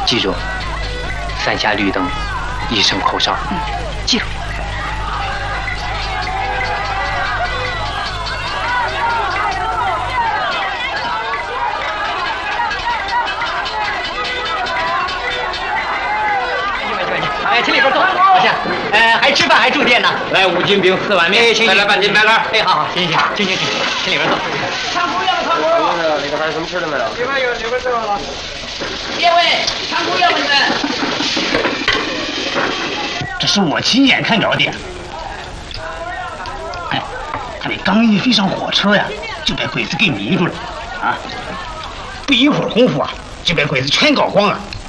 记住，3下绿灯，1声口哨。 记住。 哎，请里边坐，老乡。还吃饭还住店呢。来5斤饼4碗面，再来半斤白干。哎，好，行，请里边坐。 长裤要不长裤？ 里头还有什么吃的没有？ 里边有，里边吃完了。别位，长裤要不你们？ 这是我亲眼看着的。哎，他们刚一飞上火车呀，就被鬼子给迷住了啊！不一会儿功夫啊，就被鬼子全搞光了。